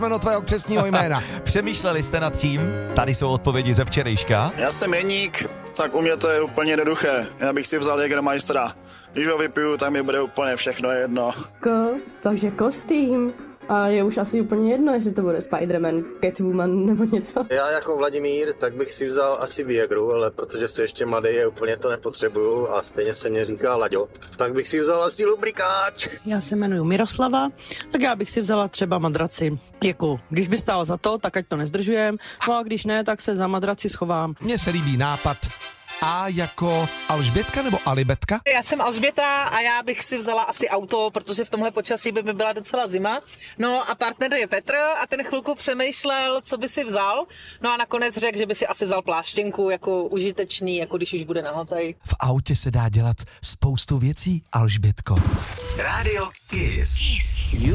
jméno tvého křestního jména. Přemýšleli jste nad tím? Tady jsou odpovědi ze včerejška. Já jsem Jeník, tak u mě to je úplně jednoduché. Já bych si vzal Jägermeistera. Když ho vypiju, tak mi bude úplně všechno jedno. Takže kostým. A je už asi úplně jedno, jestli to bude Spider-Man, Catwoman nebo něco. Já jako Vladimír, tak bych si vzal asi Viagru, ale protože jsem ještě mladý a úplně to nepotřebuju a stejně se mě říká Laďo, tak bych si vzal asi lubrikáč. Já se jmenuji Miroslava, tak já bych si vzala třeba madraci. Jako, když by stálo za to, tak ať to nezdržujem, no a když ne, tak se za madraci schovám. Mně se líbí nápad A jako Alžbětka nebo Alibetka? Já jsem Alžběta a já bych si vzala asi auto, protože v tomhle počasí by mi byla docela zima. No a partner je Petr a ten chvilku přemýšlel, co by si vzal. No a nakonec řekl, že by si asi vzal pláštěnku jako užitečný, jako když už bude nahotej. V autě se dá dělat spoustu věcí, Alžbětko. Radio Kiss.